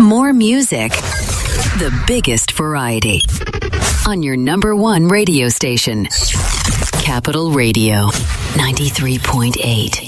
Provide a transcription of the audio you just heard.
More music. The biggest variety. On your number one radio station. Capital Radio 93.8.